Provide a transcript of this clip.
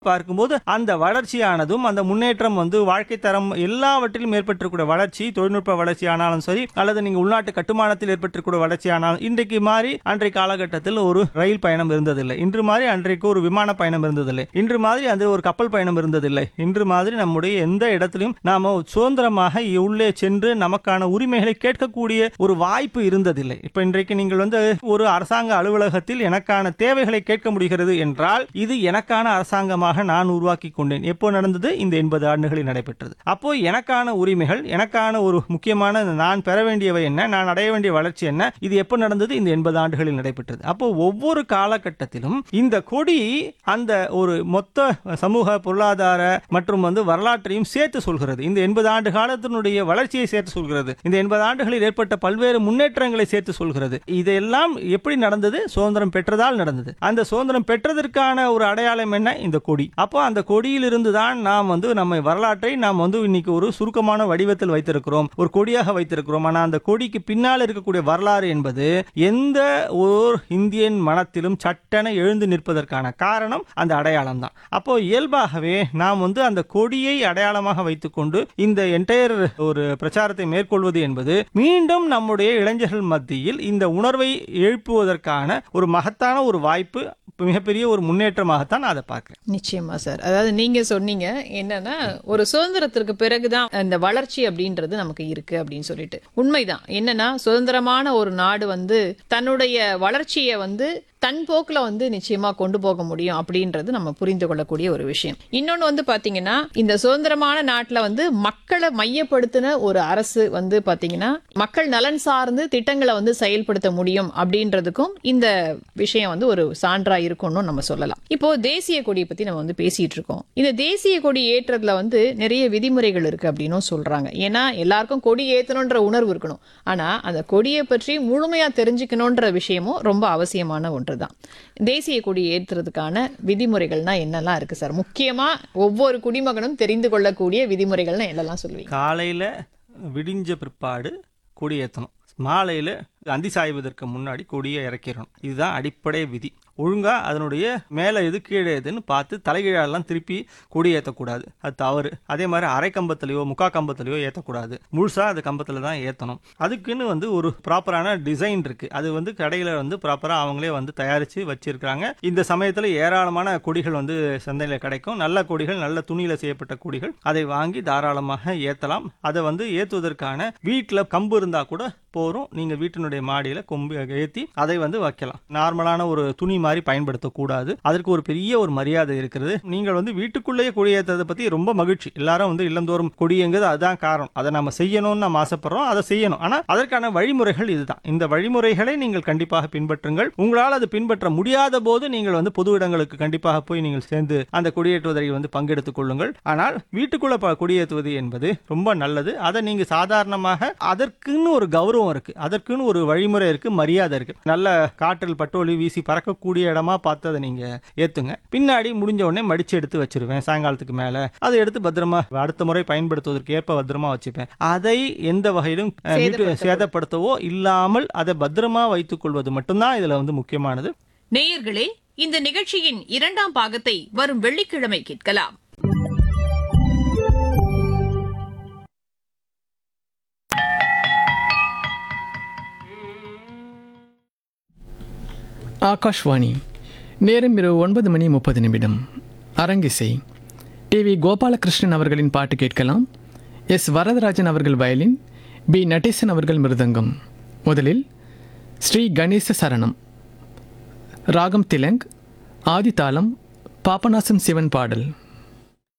பார்க்கும்போது அந்த வளர்ச்சியானதும் அந்த முன்னேற்றம் வாழ்க்கை தரம் எல்லாவற்றிலும் ஏற்பட்டிருக்கூடிய வளர்ச்சி, தொழில்நுட்ப வளர்ச்சி ஆனாலும் சரி, அல்லது நீங்க உள்நாட்டு கட்டுமானத்தில் ஏற்பட்டிருக்கூடிய வளர்ச்சி ஆனாலும், இன்றைக்கு மாதிரி அன்றைய காலகட்டத்தில் ஒரு ரயில் பயணம் இருந்ததில்லை. இன்று மாதிரி அன்றைக்கு ஒரு விமான பயணம் இருந்ததில்லை. இன்று மாதிரி அது ஒரு கப்பல் பயணம் இருந்ததில்லை. இன்று மாதிரி நம்முடைய எந்த இடத்திலும் நாம சுதந்திரமாக உள்ளே சென்று நமக்கான உரிமைகளை கேட்கக்கூடிய ஒரு வாய்ப்பு இருந்ததில்லை. இப்ப இன்றைக்கு நீங்கள் ஒரு அரசாங்க அலுவலகத்தில் எனக்கான தேவைகளை கேட்க முடிகிறது என்றால், இது எனக்கான அரசாங்கமாக நான் உருவாக்கி கொண்டேன். எப்போ நடந்தது? இந்த 80 ஆண்டுகளில் நடைபெற்றது. அப்போ எனக்கான உரிமைகள், எனக்கான ஒரு முக்கியமான நான் பெற வேண்டியவை என்ன, நான் அடைய வேண்டிய வளர்ச்சி என்ன, இது எப்போ நடந்தது? இந்த 80 ஆண்டுகளில் நடைபெற்றது. அப்போ ஒவ்வொரு காலகட்டத்திலும் இந்த கொடி அந்த ஒரு மொத்த சமூக பொருளாதார மற்றும் வரலாற்றையும் சேர்த்து சொல்கிறது. இந்த 80 ஆண்டு காலத்தினுடைய வளர்ச்சியை சேர்த்து சொல்கிறது. இந்த 80 ஆண்டுகளில் ஏற்பட்ட பல்வேறு முன்னேற்றங்களை சேர்த்து சொல்கிறது. இதெல்லாம் எப்படி நடந்தது? சுதந்திரம் பெற்றதால் நடந்தது. அந்த சுதந்திரம் பெற்றதற்கான ஒரு அடையாளம் என்ன? இந்த கொடி. அப்போ அந்த கொடியிலிருந்து தான் நாம் நம்ம வரலாற்றை நாம் இன்னைக்கு ஒரு சுருக்கமான வடிவத்தில் வைத்திருக்கிறோம், ஒரு கொடியாக வைத்திருக்கிறோம். ஆனால் அந்த கொடிக்கு பின்னால் இருக்கக்கூடிய வரலாறு என்பது எந்த ஒரு இந்தியன் மனத்திலும் சட்டென எழுந்து நிற்பதற்கான காரணம் அந்த அடையாளம் தான். அப்போ இயல்பாகவே நாம் அந்த கொடியை அடையாளமாக வைத்துக்கொண்டு இந்த என்டையர் ஒரு பிரச்சாரத்தை மேற்கொள்வது என்பது மீண்டும் நம்முடைய இளைஞர்கள் மத்தியில் இந்த உணர்வை எழுப்புவதற்கான ஒரு மகத்தான ஒரு வாய்ப்பு, மிகப்பெரிய ஒரு முன்னேற்றமாகத்தான் அதை பார்க்கிறேன். நிச்சயமா சார். அதாவது நீங்க சொன்னீங்க என்னன்னா, ஒரு சுதந்திரத்திற்கு பிறகுதான் இந்த வளர்ச்சி அப்படின்றது நமக்கு இருக்கு அப்படின்னு சொல்லிட்டு. உண்மைதான். என்னன்னா, சுதந்திரமான ஒரு நாடு தன்னுடைய வளர்ச்சியை தன் போக்குல நிச்சயமா கொண்டு போக முடியும் அப்படின்றது நம்ம புரிந்து கொள்ளக்கூடிய ஒரு விஷயம். இன்னொன்னு பாத்தீங்கன்னா, இந்த சுதந்திரமான நாட்டுல மக்களை மையப்படுத்தின ஒரு அரசு பாத்தீங்கன்னா மக்கள் நலன் சார்ந்து திட்டங்களை செயல்படுத்த முடியும் அப்படின்றதுக்கும் இந்த விஷயம் ஒரு சான்றா இருக்கும்னு நம்ம சொல்லலாம். இப்போ தேசிய கொடியை பத்தி நம்ம பேசிட்டு இருக்கோம். இந்த தேசிய கொடி ஏற்றதுல நிறைய விதிமுறைகள் இருக்கு அப்படின்னு சொல்றாங்க. ஏன்னா எல்லாருக்கும் கொடி ஏத்தணும்ன்ற உணர்வு இருக்கணும். ஆனா அந்த கொடியை பற்றி முழுமையா தெரிஞ்சுக்கணும்ன்ற விஷயமும் ரொம்ப அவசியமான ஒன்று தான். தேசிய கொடி ஏற்றுறதுக்கான விதிமுறைகள்னா என்னெல்லாம் இருக்கு சார்? முக்கியமா ஒவ்வொரு குடிமகனும் தெரிந்து கொள்ளக்கூடிய விதிமுறைகள்னா என்னெல்லாம் சொல்லுவீங்க? காலையில விடிஞ்ச பிற்பாடு கொடி ஏற்றணும். மாலையில அந்தி சாய்வதற்கு முன்னாடி கொடியை இறக்கிடணும். இதுதான் அடிப்படை விதி. ஒழுங்கா அதனுடைய மேலே எது கீழே எதுன்னு பார்த்து தலைகீழெல்லாம் திருப்பி கொடி ஏற்றக்கூடாது, அது தவறு. அதே மாதிரி அரை கம்பத்திலையோ முக்கா கம்பத்திலையோ ஏற்றக்கூடாது, முழுசா அது கம்பத்தில் தான் ஏற்றணும். அதுக்குன்னு ஒரு ப்ராப்பரான டிசைன் இருக்கு. அது கடையில் ப்ராப்பராக அவங்களே தயாரித்து வச்சிருக்காங்க. இந்த சமயத்தில் ஏராளமான கொடிகள் சந்தையில் கிடைக்கும். நல்ல கொடிகள், நல்ல துணியில் செய்யப்பட்ட கொடிகள், அதை வாங்கி தாராளமாக ஏற்றலாம். அதை ஏற்றுவதற்கான வீட்டில் கம்பு இருந்தால் கூட போகிறோம். நீங்கள் வீட்டினுடைய மாடியில் கொம்பு ஏற்றி அதை வைக்கலாம். நார்மலான ஒரு துணி மாதிரி பயன்படுத்தக்கூடாது. அதற்கு ஒரு பெரிய ஒரு மரியாதை இருக்கிறது. நீங்கள் வீட்டுக்குள்ளேயே கொடியேற்றதை பற்றி ரொம்ப மகிழ்ச்சி. எல்லாரும் இல்லந்தோறும் கொடியேங்கிறது அதுதான் காரணம். அதை நம்ம செய்யணும்னு நம்ம ஆசைப்படுறோம், அதை செய்யணும். ஆனால் அதற்கான வழிமுறைகள் இதுதான். இந்த வழிமுறைகளை நீங்கள் கண்டிப்பாக பின்பற்றுங்கள். உங்களால் அது பின்பற்ற முடியாத போது நீங்கள் பொது இடங்களுக்கு கண்டிப்பாக போய் நீங்கள் சேர்ந்து அந்த கொடியேற்றுவதை பங்கெடுத்துக் கொள்ளுங்கள். ஆனால் வீட்டுக்குள்ள கொடியேற்றுவது என்பது ரொம்ப நல்லது. அதை நீங்க சாதாரணமாக அதற்குன்னு ஒரு கௌரவம் இருக்கு, அதற்குன்னு ஒரு வழிமுறை இருக்கு, மரியாதை இருக்கு. நல்ல காற்றில் பட்டோலி வீசி பறக்கக்கூடிய இடமா பார்த்து அதை நீங்க ஏத்துங்க. பின்னாடி முடிஞ்ச உடனே மடிச்சு எடுத்து வச்சிருவேன். சாயங்காலத்துக்கு மேல அதை எடுத்து பத்திரமா அடுத்த முறை பயன்படுத்துவதற்கு ஏற்ப பத்திரமா வச்சுப்பேன். அதை எந்த வகையிலும் சேதப்படுத்தவோ இல்லாமல் அதை பத்திரமா வைத்துக் கொள்வது மட்டும்தான் இதுல முக்கியமானது. நேயர்களே, இந்த நிகழ்ச்சியின் 2ஆம் பாகத்தை வரும் வெள்ளிக்கிழமை கேட்கலாம். ஆகாஷ்வாணி. நேரம் இரவு 9:30 அரங்கிசை. டிவி கோபாலகிருஷ்ணன் அவர்களின் பாட்டு கேட்கலாம். எஸ் வரதராஜன் அவர்கள் வயலின், பி நடேசன் அவர்கள் மிருதங்கம். முதலில் ஸ்ரீ கணேச சரணம், ராகம் திலங், ஆதிதாளம், பாபநாசம் சிவன் பாடல்.